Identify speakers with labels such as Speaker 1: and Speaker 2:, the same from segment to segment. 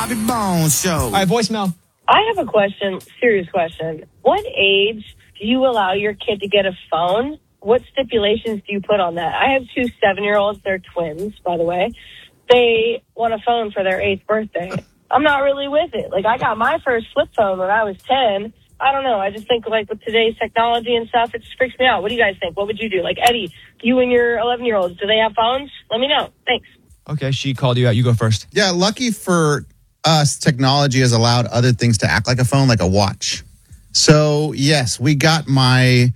Speaker 1: Bobby Bones Show.
Speaker 2: All right, voicemail.
Speaker 3: I have a question, serious question. What age do you allow your kid to get a phone? What stipulations do you put on that? I have 2 7-year-olds. They're twins, by the way. They want a phone for their 8th birthday. I'm not really with it. Like, I got my first flip phone when I was 10. I don't know. I just think, like, with today's technology and stuff, it just freaks me out. What do you guys think? What would you do? Like, Eddie, you and your 11-year-olds, do they have phones? Let me know. Thanks.
Speaker 2: Okay, she called you out. You go first.
Speaker 4: Yeah, lucky for us, technology has allowed other things to act like a phone, like a watch. So, yes, we got my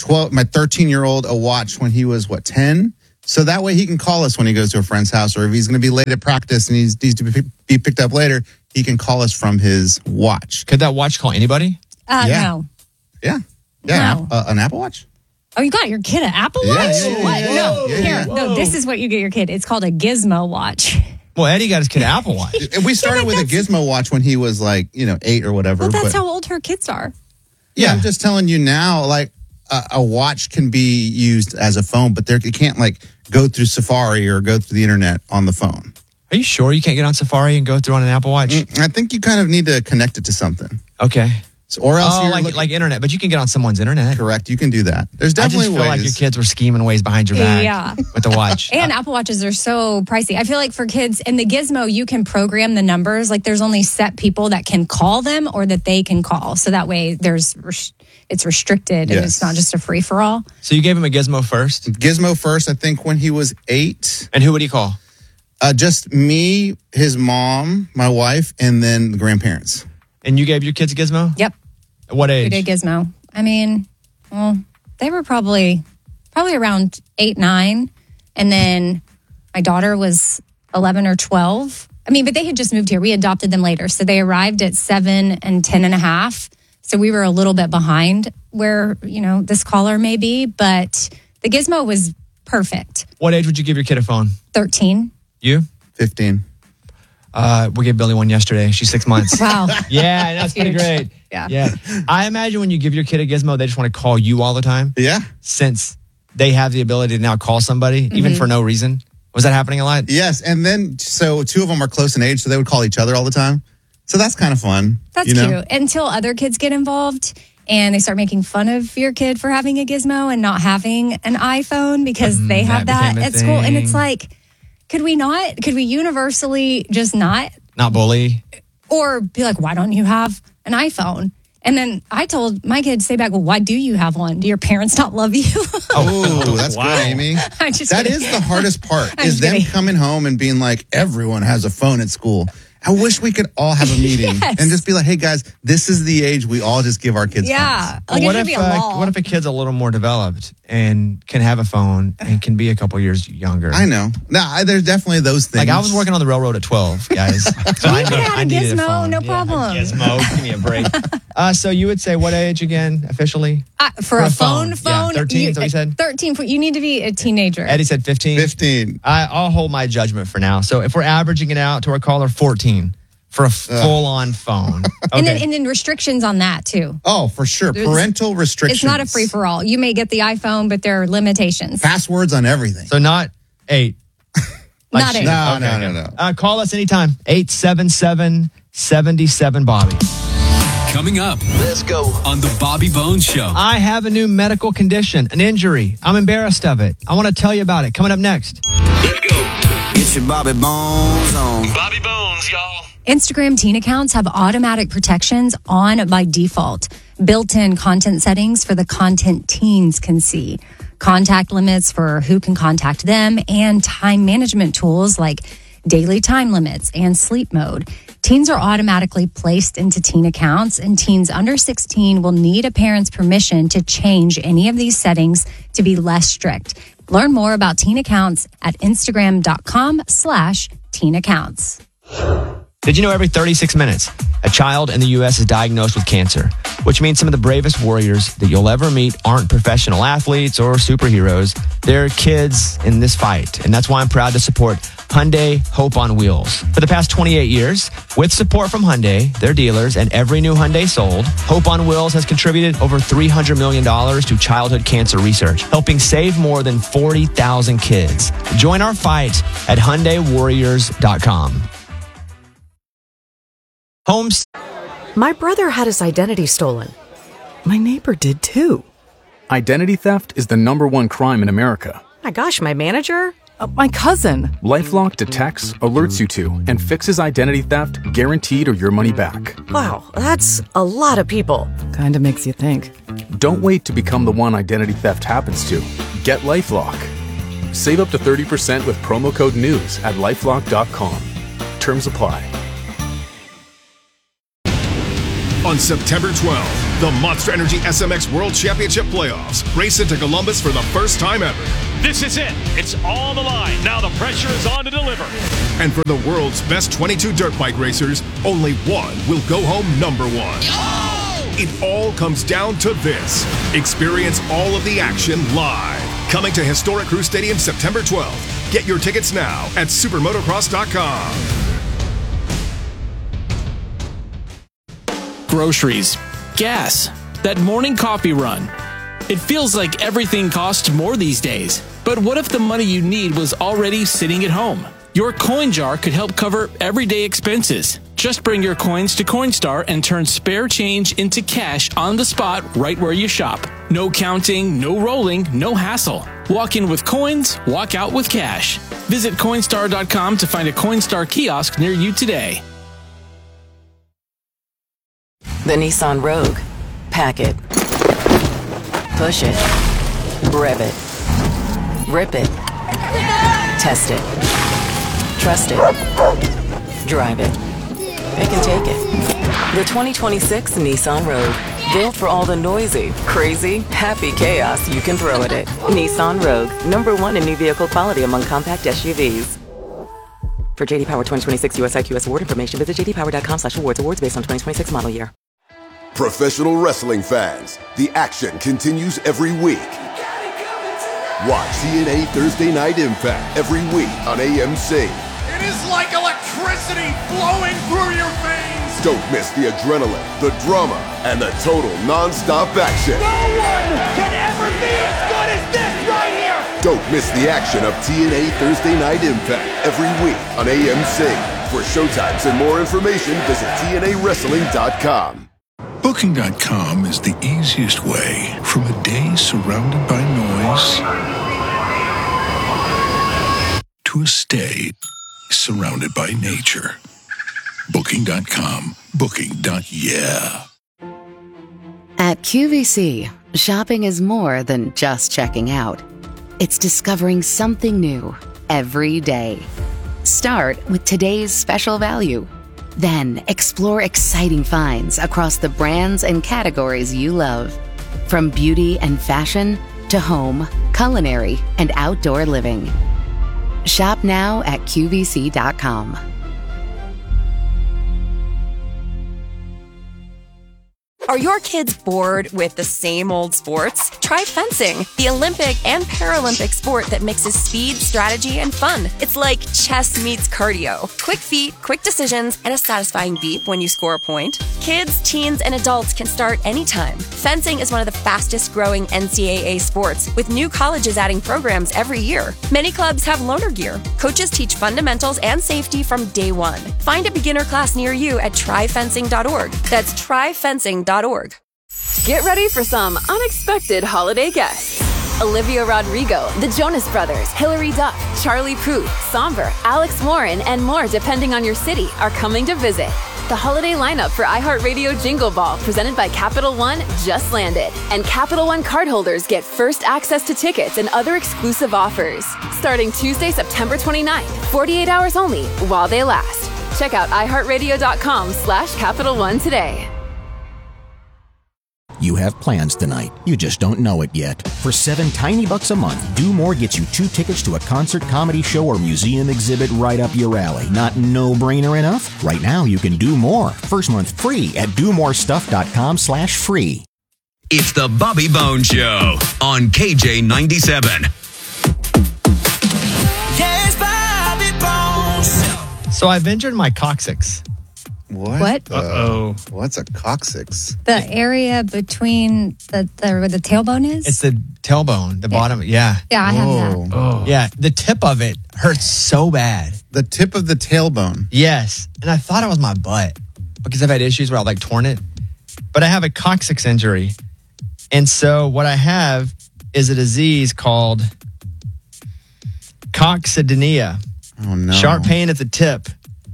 Speaker 4: 13-year-old a watch when he was, 10? So that way he can call us when he goes to a friend's house, or if he's going to be late at practice and he needs to be picked up later, he can call us from his watch.
Speaker 2: Could that watch call anybody?
Speaker 5: No.
Speaker 4: Yeah.
Speaker 5: No.
Speaker 4: An Apple Watch?
Speaker 5: Oh, you got your kid an Apple Watch? What? No, here.
Speaker 2: Whoa.
Speaker 5: No, this is what you get your kid. It's called a Gizmo watch.
Speaker 2: Well, Eddie got his kid an Apple Watch.
Speaker 4: We started with a Gizmo watch when he was 8 or whatever.
Speaker 5: Well, that's how old her kids are.
Speaker 4: Yeah, I'm just telling you now, a watch can be used as a phone, but it can't go through Safari or go through the internet on the phone.
Speaker 2: Are you sure you can't get on Safari and go through on an Apple Watch?
Speaker 4: I think you kind of need to connect it to something.
Speaker 2: Okay.
Speaker 4: Or else
Speaker 2: like internet, but you can get on someone's internet.
Speaker 4: Correct, you can do that. There's definitely
Speaker 2: I just feel
Speaker 4: ways.
Speaker 2: like your kids were scheming ways behind your back
Speaker 5: Yeah.
Speaker 2: with the watch.
Speaker 5: And Apple Watches are so pricey. I feel like for kids, in the Gizmo, you can program the numbers. Like, there's only set people that can call them or that they can call. So that way it's restricted and it's not just a free-for-all.
Speaker 2: So you gave him a Gizmo first?
Speaker 4: Gizmo first, I think, when he was 8.
Speaker 2: And who would he call?
Speaker 4: Just me, his mom, my wife, and then the grandparents.
Speaker 2: And you gave your kids a Gizmo?
Speaker 5: Yep.
Speaker 2: At what age?
Speaker 5: We did Gizmo. I mean, well, they were probably around 8, 9. And then my daughter was 11 or 12. I mean, but they had just moved here. We adopted them later. So they arrived at 7 and 10 and a half. So we were a little bit behind where, this caller may be. But the Gizmo was perfect.
Speaker 2: What age would you give your kid a phone?
Speaker 5: 13.
Speaker 2: You?
Speaker 4: 15.
Speaker 2: We gave Billy one yesterday. She's 6 months.
Speaker 5: Wow.
Speaker 2: Yeah, that's pretty
Speaker 5: Huge.
Speaker 2: great.
Speaker 5: Yeah.
Speaker 2: I imagine when you give your kid a Gizmo, they just want to call you all the time.
Speaker 4: Yeah.
Speaker 2: Since they have the ability to now call somebody, even for no reason. Was that happening a lot?
Speaker 4: Yes. And then, so 2 of them are close in age, so they would call each other all the time. So that's kind of fun.
Speaker 5: That's cute. Until other kids get involved and they start making fun of your kid for having a Gizmo and not having an iPhone because they have that at school. And it's like, could we universally just not
Speaker 2: bully?
Speaker 5: Or be like, why don't you have an iPhone? And then I told my kid to say back, well, why do you have one? Do your parents not love you?
Speaker 4: Oh, that's good, Amy. That is the hardest part, is them coming home and being like, everyone has a phone at school. I wish we could all have a meeting and just be like, hey, guys, this is the age we all just give our kids phones.
Speaker 5: Like,
Speaker 2: what if a kid's a little more developed and can have a phone and can be a couple years younger?
Speaker 4: I know. No, there's definitely those things.
Speaker 2: Like, I was working on the railroad at 12, guys. So I needed a phone.
Speaker 5: No problem.
Speaker 2: Gizmo, give me a break. So you would say what age again, officially?
Speaker 5: For a phone?
Speaker 2: Yeah, 13 is what you said?
Speaker 5: 13. You need to be a teenager.
Speaker 2: Eddie said 15?
Speaker 4: 15.
Speaker 2: I'll hold my judgment for now. So if we're averaging it out to our caller, 14 for a full-on phone. Okay.
Speaker 5: And then restrictions on that, too.
Speaker 4: Oh, for sure. Parental restrictions.
Speaker 5: It's not a free-for-all. You may get the iPhone, but there are limitations.
Speaker 4: Passwords on everything.
Speaker 2: So not 8.
Speaker 5: Not 8.
Speaker 4: No.
Speaker 2: Call us anytime. 877-77-BOBBY.
Speaker 6: Coming up. Let's go. On the Bobby Bones Show.
Speaker 2: I have a new medical condition, an injury. I'm embarrassed of it. I want to tell you about it. Coming up next.
Speaker 1: Let's go. Get your Bobby Bones on.
Speaker 6: Bobby Bones, y'all.
Speaker 5: Instagram teen accounts have automatic protections on by default. Built-in content settings for the content teens can see. Contact limits for who can contact them, and time management tools like daily time limits and sleep mode. Teens are automatically placed into teen accounts, and teens under 16 will need a parent's permission to change any of these settings to be less strict. Learn more about teen accounts at Instagram.com/teen accounts.
Speaker 2: Did you know every 36 minutes, a child in the U.S. is diagnosed with cancer, which means some of the bravest warriors that you'll ever meet aren't professional athletes or superheroes. They're kids in this fight. And that's why I'm proud to support Hyundai Hope on Wheels. For the past 28 years, with support from Hyundai, their dealers, and every new Hyundai sold, Hope on Wheels has contributed over $300 million to childhood cancer research, helping save more than 40,000 kids. Join our fight at HyundaiWarriors.com. Homes.
Speaker 7: My brother had his identity stolen. My neighbor did too.
Speaker 8: Identity theft is the #1 crime in America.
Speaker 7: My gosh, my manager?
Speaker 9: My cousin.
Speaker 8: LifeLock detects, alerts you to, and fixes identity theft guaranteed or your money back.
Speaker 7: Wow, that's a lot of people.
Speaker 9: Kinda makes you think.
Speaker 8: Don't wait to become the one identity theft happens to. Get LifeLock. Save up to 30% with promo code NEWS at LifeLock.com. Terms apply.
Speaker 10: On September 12th, the Monster Energy SMX World Championship Playoffs race into Columbus for the first time ever.
Speaker 11: This is it. It's on the line. Now the pressure is on to deliver.
Speaker 10: And for the world's best 22 dirt bike racers, only one will go home #1. Oh! It all comes down to this. Experience all of the action live. Coming to historic Crew Stadium September 12th. Get your tickets now at supermotocross.com.
Speaker 12: Groceries, gas, that morning coffee run. It feels like everything costs more these days. But what if the money you need was already sitting at home? Your coin jar could help cover everyday expenses. Just bring your coins to Coinstar and turn spare change into cash on the spot right where you shop. No counting, no rolling, no hassle. Walk in with coins, walk out with cash. Visit Coinstar.com to find a Coinstar kiosk near you today.
Speaker 13: The Nissan Rogue. Pack it. Push it. Rev it. Rip it. Test it. Trust it. Drive it. Pick and take it. The 2026 Nissan Rogue. Built for all the noisy, crazy, happy chaos you can throw at it. Nissan Rogue. #1 in new vehicle quality among compact SUVs. For JD Power 2026 US IQS award information, visit jdpower.com/awards. Awards based on 2026 model year.
Speaker 14: Professional wrestling fans, the action continues every week. Watch TNA Thursday Night Impact every week on AMC.
Speaker 15: It is like electricity flowing through your veins.
Speaker 14: Don't miss the adrenaline, the drama, and the total non-stop action.
Speaker 15: No one can ever be as good as this right here.
Speaker 14: Don't miss the action of TNA Thursday Night Impact every week on AMC. For showtimes and more information, visit TNAWrestling.com.
Speaker 16: Booking.com is the easiest way from a day surrounded by noise to a stay surrounded by nature. Booking.com. Booking.yeah.
Speaker 17: At QVC, shopping is more than just checking out. It's discovering something new every day. Start with today's special value. Then explore exciting finds across the brands and categories you love. From beauty and fashion to home, culinary, and outdoor living. Shop now at QVC.com.
Speaker 18: Are your kids bored with the same old sports? Try fencing, the Olympic and Paralympic sport that mixes speed, strategy, and fun. It's like chess meets cardio. Quick feet, quick decisions, and a satisfying beep when you score a point. Kids, teens, and adults can start anytime. Fencing is one of the fastest growing NCAA sports, with new colleges adding programs every year. Many clubs have loaner gear. Coaches teach fundamentals and safety from day one. Find a beginner class near you at tryfencing.org. That's tryfencing.org.
Speaker 19: Get ready for some unexpected holiday guests. Olivia Rodrigo, the Jonas Brothers, Hilary Duff, Charlie Puth, Somber, Alex Warren, and more depending on your city are coming to visit. The holiday lineup for iHeartRadio Jingle Ball, presented by Capital One, just landed. And Capital One cardholders get first access to tickets and other exclusive offers. Starting Tuesday, September 29th, 48 hours only, while they last. Check out iHeartRadio.com/Capital One today.
Speaker 20: You have plans tonight. You just don't know it yet. For $7 tiny bucks a month, Do More gets you 2 tickets to a concert, comedy show, or museum exhibit right up your alley. Not no-brainer enough? Right now, you can do more. First month free at domorestuff.com/free.
Speaker 6: It's the Bobby Bones Show on KJ97.
Speaker 2: Yes, Bobby Bones. So I've injured my coccyx.
Speaker 5: What?
Speaker 4: Uh-oh. What's a coccyx?
Speaker 5: The area between where the tailbone is?
Speaker 2: It's the tailbone, the bottom. Yeah.
Speaker 5: Yeah, I have that.
Speaker 2: Oh. Yeah, the tip of it hurts so bad.
Speaker 4: The tip of the tailbone?
Speaker 2: Yes. And I thought it was my butt. because I've had issues where I've like torn it. But I have a coccyx injury. And so what I have is a disease called coccydynia.
Speaker 4: Oh, no.
Speaker 2: Sharp pain at the tip.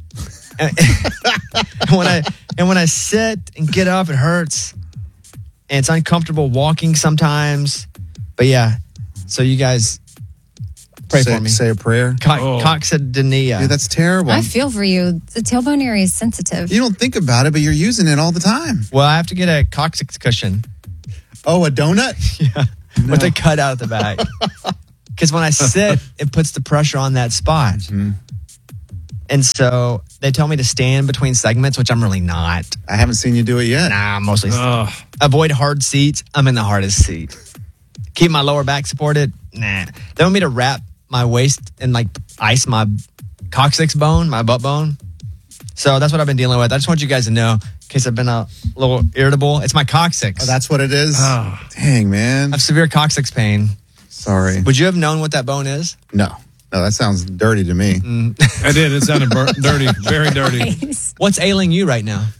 Speaker 2: and when I sit and get up, it hurts. And it's uncomfortable walking sometimes. But yeah, so you guys pray for me.
Speaker 4: Say a prayer.
Speaker 2: Coccydynia.
Speaker 4: Dude, that's terrible.
Speaker 5: I feel for you. The tailbone area is sensitive.
Speaker 4: You don't think about it, but you're using it all the time.
Speaker 2: Well, I have to get a coccyx cushion.
Speaker 4: Oh, a donut?
Speaker 2: Yeah. No. With a cut out at the back. Because when I sit, it puts the pressure on that spot.
Speaker 4: Mm-hmm.
Speaker 2: And so they tell me to stand between segments, which I'm really not.
Speaker 4: I haven't seen you do it yet.
Speaker 2: Nah, mostly. Avoid hard seats. I'm in the hardest seat. Keep my lower back supported. Nah. They want me to wrap my waist and like ice my coccyx bone, my butt bone. So that's what I've been dealing with. I just want you guys to know, in case I've been a little irritable. It's my coccyx.
Speaker 4: Oh, that's what it is? Oh. Dang, man.
Speaker 2: I have severe coccyx pain.
Speaker 4: Sorry.
Speaker 2: Would you have known what that bone is?
Speaker 4: No, that sounds dirty to me.
Speaker 3: I did. It sounded dirty, very dirty.
Speaker 5: Nice.
Speaker 2: What's ailing you right now?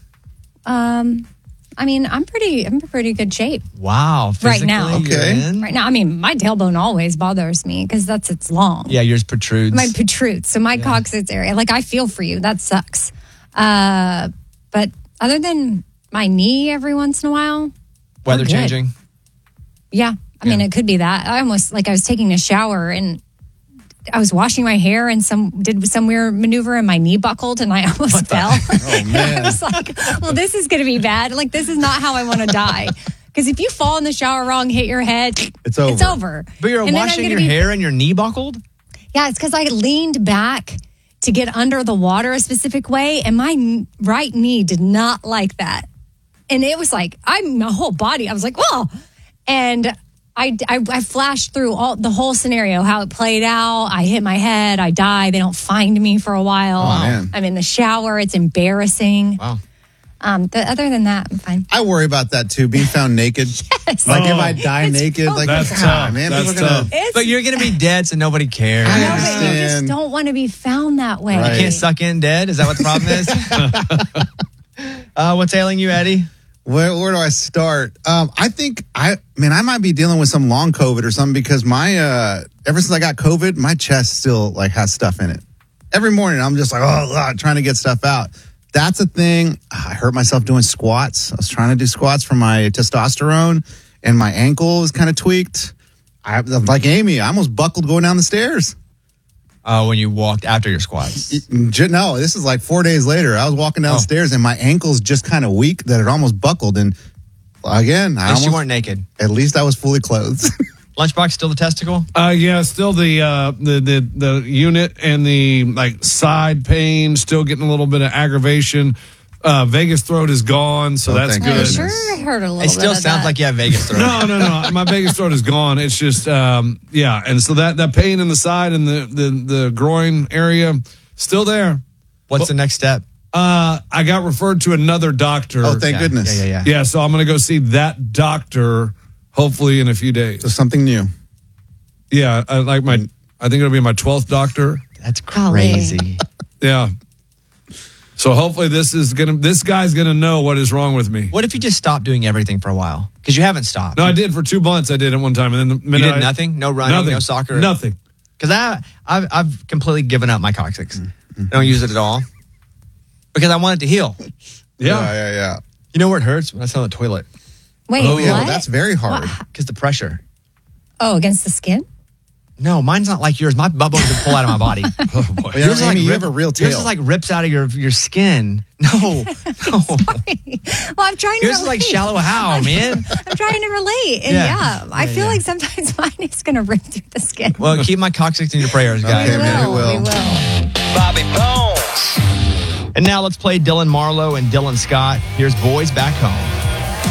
Speaker 5: I mean, I'm in pretty good shape.
Speaker 2: Wow.
Speaker 5: Right now.
Speaker 4: Okay.
Speaker 5: Right now. I mean, my tailbone always bothers me because it's long.
Speaker 2: Yeah, yours protrudes.
Speaker 5: Mine protrudes. So my coccyx area, like I feel for you. That sucks. But other than my knee every once in a while.
Speaker 2: Weather changing?
Speaker 5: Yeah. I mean, it could be that. I was taking a shower and I was washing my hair and did some weird maneuver and my knee buckled and I almost fell.
Speaker 4: Oh, man.
Speaker 5: I was like, well, this is going to be bad. Like, this is not how I want to die. Because if you fall in the shower wrong, hit your head,
Speaker 4: it's over.
Speaker 5: It's over.
Speaker 2: But you're washing your hair and your knee buckled?
Speaker 5: Yeah, it's because I leaned back to get under the water a specific way and my right knee did not like that. And it was like, my whole body, I was like, whoa. And I flashed through the whole scenario, how it played out. I hit my head. I die. They don't find me for a while.
Speaker 4: Oh, man.
Speaker 5: I'm in the shower. It's embarrassing.
Speaker 2: Wow.
Speaker 5: Other than that, I'm fine.
Speaker 4: I worry about that too, being found naked.
Speaker 5: Yes.
Speaker 4: Like if I die naked, like
Speaker 3: that's tough.
Speaker 4: Man,
Speaker 3: that's
Speaker 4: people are gonna.
Speaker 2: But you're going to be dead, so nobody cares.
Speaker 4: I
Speaker 5: No, but you
Speaker 4: understand.
Speaker 5: just don't want to be found that way.
Speaker 4: Right.
Speaker 2: You can't suck in dead? Is that what the problem is? What's ailing you, Eddie?
Speaker 4: Where do I start? I think I might be dealing with some long COVID or something because my ever since I got COVID, my chest still like has stuff in it. Every morning I'm just like trying to get stuff out. That's a thing. I hurt myself doing squats. I was trying to do squats for my testosterone, and my ankle is kind of tweaked. I'm like Amy. I almost buckled going down the stairs.
Speaker 2: When you walked after your squats?
Speaker 4: No, this is like 4 days later. I was walking down the stairs and my ankle's just kind of weak that it almost buckled. And again,
Speaker 2: At least you weren't naked.
Speaker 4: At least I was fully clothed.
Speaker 2: Lunchbox still the testicle?
Speaker 3: Yeah, still the unit and the like side pain, still getting a little bit of aggravation. Vegas throat is gone, so that's good.
Speaker 5: I sure heard a little bit
Speaker 2: It still
Speaker 5: of
Speaker 2: sounds
Speaker 5: that.
Speaker 2: like you have Vegas throat.
Speaker 3: No. My Vegas throat is gone. It's just, yeah. And so that pain in the side and the groin area, still there.
Speaker 2: What's the next step?
Speaker 3: I got referred to another doctor.
Speaker 4: Oh, thank goodness.
Speaker 2: Yeah.
Speaker 3: Yeah, so I'm going to go see that doctor hopefully in a few days.
Speaker 4: So something new.
Speaker 3: Yeah, I think it'll be my 12th doctor.
Speaker 2: That's crazy.
Speaker 3: Yeah. So hopefully this guy's gonna know what is wrong with me.
Speaker 2: What if you just stopped doing everything for a while? Because you haven't stopped.
Speaker 3: No, I did for 2 months. I did it one time, and then the minute
Speaker 2: You did nothing? No running,
Speaker 3: nothing,
Speaker 2: no soccer?
Speaker 3: nothing.
Speaker 2: Because I've completely given up my coccyx. I don't use it at all. Because I want it to heal.
Speaker 4: Yeah.
Speaker 2: You know where it hurts? When I sit on the toilet.
Speaker 5: Wait,
Speaker 4: Oh yeah,
Speaker 5: what?
Speaker 4: well, that's very hard.
Speaker 2: Because the pressure.
Speaker 5: Oh, against the skin?
Speaker 2: No, mine's not like yours. My butt bones can pull out of my body.
Speaker 3: Oh boy.
Speaker 4: Well,
Speaker 2: Yours is
Speaker 4: Amy, you
Speaker 2: rip-
Speaker 4: have a real tail.
Speaker 2: Yours is like rips out of your skin. No.
Speaker 5: Well, I'm trying to
Speaker 2: Yours is like
Speaker 5: relate.
Speaker 2: shallow how, man.
Speaker 5: I'm trying to relate. And I feel like sometimes mine is going to rip through the skin.
Speaker 2: Well, keep my coccyx in your prayers, guys.
Speaker 4: Okay, man, we will.
Speaker 6: Bobby Bones.
Speaker 2: And now let's play Dylan Marlowe and Dylan Scott. Here's Boys Back Home.